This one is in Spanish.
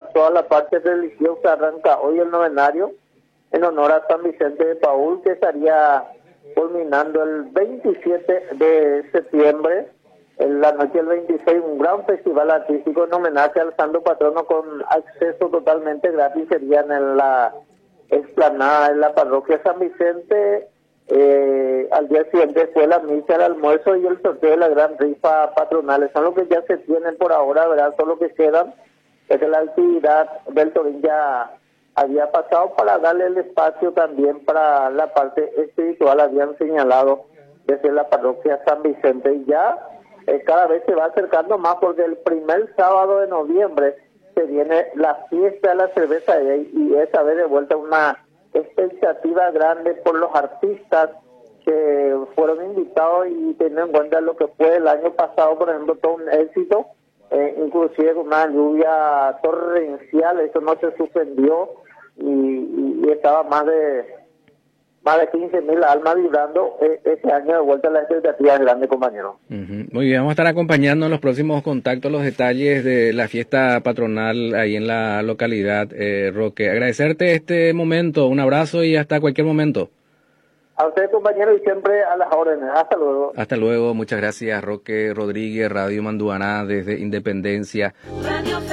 toda la parte religiosa, arranca hoy el novenario en honor a San Vicente de Paúl, que estaría culminando el 27 de septiembre, en la noche del 26, un gran festival artístico en homenaje al santo patrono con acceso totalmente gratis. Serían en la explanada en la parroquia San Vicente. Al día siguiente fue la misa, el almuerzo y el sorteo de la gran rifa patronal. Son los que ya se tienen por ahora, ¿verdad? Son los que quedan. Es que la actividad del Torín ya había pasado para darle el espacio también para la parte espiritual. Habían señalado desde la parroquia San Vicente y ya cada vez se va acercando más, porque el primer sábado de noviembre se viene la fiesta de la cerveza y esa vez de vuelta una expectativa grande por los artistas que fueron invitados, y teniendo en cuenta lo que fue el año pasado, por ejemplo, todo un éxito, inclusive con una lluvia torrencial. Eso no se suspendió y estaba más de 15.000 almas vibrando. Este año de vuelta la expectativa es grande, compañero. Muy bien, vamos a estar acompañando en los próximos contactos los detalles de la fiesta patronal ahí en la localidad, Roque. Agradecerte este momento, un abrazo y hasta cualquier momento. A usted, compañero, y siempre a las órdenes. Hasta luego. Hasta luego, muchas gracias, Roque Rodríguez, Radio Manduaná desde Independencia.